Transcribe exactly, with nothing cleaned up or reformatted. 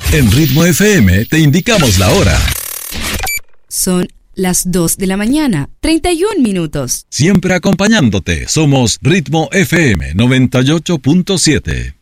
En Ritmo F M te indicamos la hora. Son las dos de la mañana, treinta y un minutos. Siempre acompañándote, somos Ritmo F M noventa y ocho punto siete.